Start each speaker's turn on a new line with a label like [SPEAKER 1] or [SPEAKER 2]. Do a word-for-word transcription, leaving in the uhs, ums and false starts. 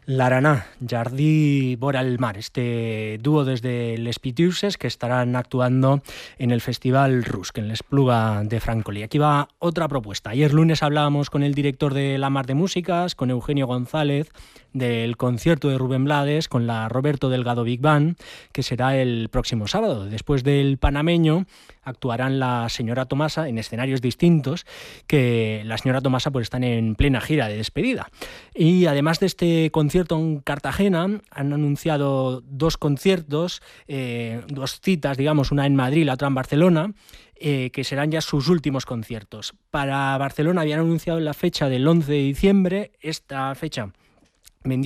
[SPEAKER 1] L'Araná, Jardí Vora el Mar, este dúo desde Les Pitiuses que estarán actuando en el Festival Rusk, en l'Espluga de Francolí. Aquí va otra propuesta. Ayer lunes hablábamos con el director de La Mar de Músicas, con Eugenio González, del concierto de Rubén Blades, con la Roberto Delgado Big Band, que será el próximo sábado. Después del panameño actuarán la señora Tomasa en escenarios distintos, que la señora Tomasa pues están en plena gira de despedida. Y además de este concierto en Cartagena, han anunciado dos conciertos, eh, dos citas, digamos, una en Madrid, la otra en Barcelona, eh, que serán ya sus últimos conciertos. Para Barcelona habían anunciado la fecha del once de diciembre, esta fecha